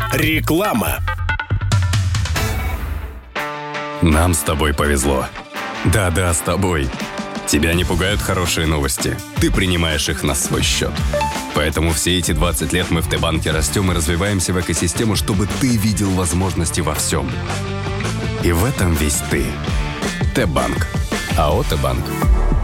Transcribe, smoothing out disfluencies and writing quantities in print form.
Реклама. Нам с тобой повезло. Да-да, с тобой. Тебя не пугают хорошие новости. Ты принимаешь их на свой счет. Поэтому все эти 20 лет мы в Т-банке растем и развиваемся в экосистему, чтобы ты видел возможности во всем. И в этом весь ты. Т-банк. АО Т-банк.